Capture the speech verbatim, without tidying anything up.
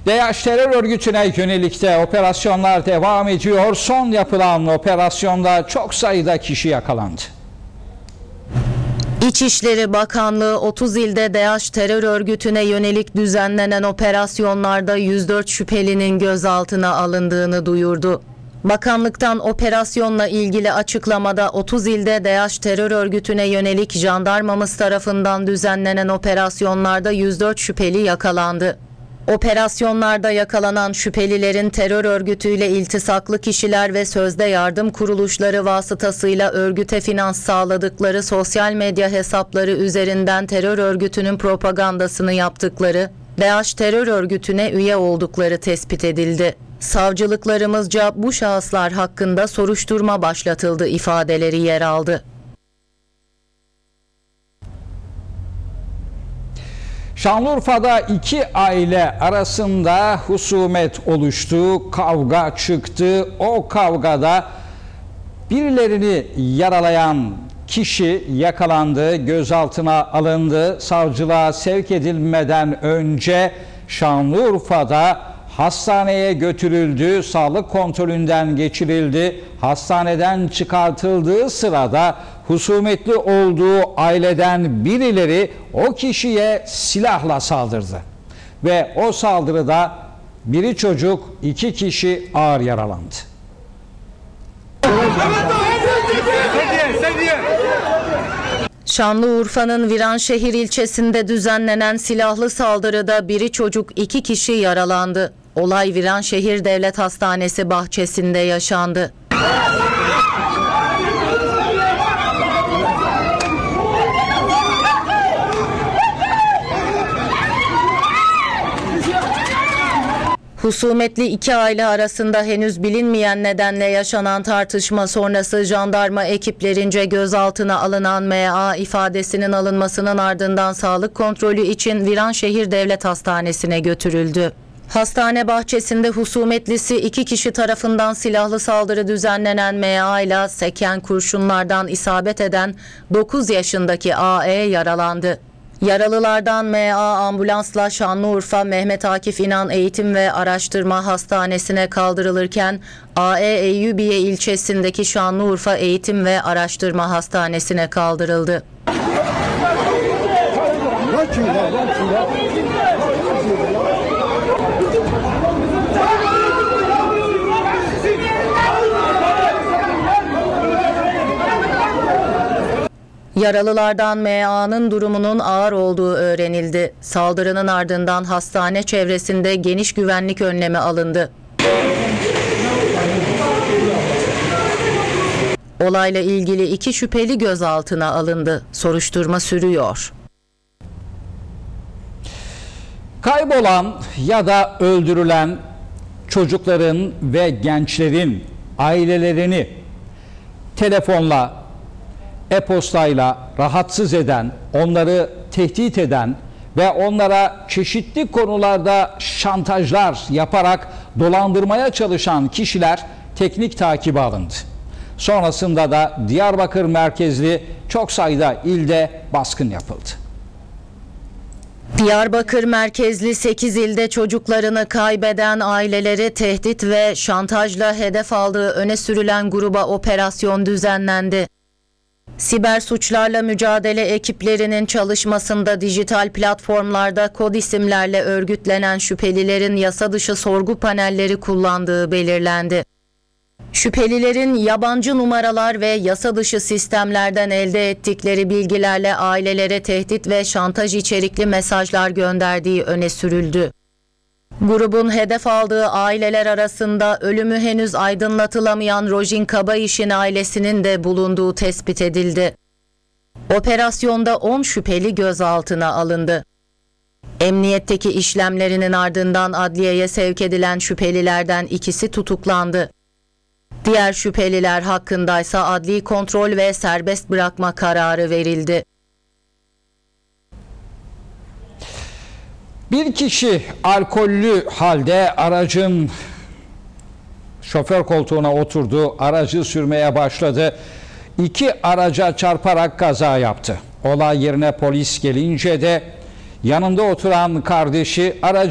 DAEŞ terör örgütüne yönelik de operasyonlar devam ediyor. Son yapılan operasyonda çok sayıda kişi yakalandı. İçişleri Bakanlığı otuz ilde DAEŞ terör örgütüne yönelik düzenlenen operasyonlarda yüz dört şüphelinin gözaltına alındığını duyurdu. Bakanlıktan operasyonla ilgili açıklamada otuz ilde DAEŞ terör örgütüne yönelik jandarmamız tarafından düzenlenen operasyonlarda yüz dört şüpheli yakalandı. Operasyonlarda yakalanan şüphelilerin terör örgütüyle iltisaklı kişiler ve sözde yardım kuruluşları vasıtasıyla örgüte finans sağladıkları sosyal medya hesapları üzerinden terör örgütünün propagandasını yaptıkları, DAEŞ terör örgütüne üye oldukları tespit edildi. Savcılıklarımızca bu şahıslar hakkında soruşturma başlatıldı ifadeleri yer aldı. Şanlıurfa'da iki aile arasında husumet oluştu, kavga çıktı. O kavgada birilerini yaralayan kişi yakalandı, gözaltına alındı. Savcılığa sevk edilmeden önce Şanlıurfa'da hastaneye götürüldü, sağlık kontrolünden geçirildi. Hastaneden çıkartıldığı sırada husumetli olduğu aileden birileri o kişiye silahla saldırdı. Ve o saldırıda biri çocuk, iki kişi ağır yaralandı. Şanlıurfa'nın Viranşehir ilçesinde düzenlenen silahlı saldırıda biri çocuk, iki kişi yaralandı. Olay Viranşehir Devlet Hastanesi bahçesinde yaşandı. Husumetli iki aile arasında henüz bilinmeyen nedenle yaşanan tartışma sonrası jandarma ekiplerince gözaltına alınan M A ifadesinin alınmasının ardından sağlık kontrolü için Viranşehir Devlet Hastanesi'ne götürüldü. Hastane bahçesinde husumetlisi iki kişi tarafından silahlı saldırı düzenlenen M A ile seken kurşunlardan isabet eden dokuz yaşındaki A E yaralandı. Yaralılardan M A ambulansla Şanlıurfa Mehmet Akif İnan Eğitim ve Araştırma Hastanesi'ne kaldırılırken A E Eyyubiye ilçesindeki Şanlıurfa Eğitim ve Araştırma Hastanesi'ne kaldırıldı. Yaralılardan M A'nın durumunun ağır olduğu öğrenildi. Saldırının ardından hastane çevresinde geniş güvenlik önlemi alındı. Olayla ilgili iki şüpheli gözaltına alındı. Soruşturma sürüyor. Kaybolan ya da öldürülen çocukların ve gençlerin ailelerini telefonla, e-postayla rahatsız eden, onları tehdit eden ve onlara çeşitli konularda şantajlar yaparak dolandırmaya çalışan kişiler teknik takibe alındı. Sonrasında da Diyarbakır merkezli çok sayıda ilde baskın yapıldı. Diyarbakır merkezli sekiz ilde çocuklarını kaybeden aileleri tehdit ve şantajla hedef aldığı öne sürülen gruba operasyon düzenlendi. Siber suçlarla mücadele ekiplerinin çalışmasında dijital platformlarda kod isimlerle örgütlenen şüphelilerin yasa dışı sorgu panelleri kullandığı belirlendi. Şüphelilerin yabancı numaralar ve yasa dışı sistemlerden elde ettikleri bilgilerle ailelere tehdit ve şantaj içerikli mesajlar gönderdiği öne sürüldü. Grubun hedef aldığı aileler arasında ölümü henüz aydınlatılamayan Rojin Kabayiş'in ailesinin de bulunduğu tespit edildi. Operasyonda on şüpheli gözaltına alındı. Emniyetteki işlemlerinin ardından adliyeye sevk edilen şüphelilerden ikisi tutuklandı. Diğer şüpheliler hakkındaysa adli kontrol ve serbest bırakma kararı verildi. Bir kişi alkollü halde aracın şoför koltuğuna oturdu, aracı sürmeye başladı. İki araca çarparak kaza yaptı. Olay yerine polis gelince de yanında oturan kardeşi aracı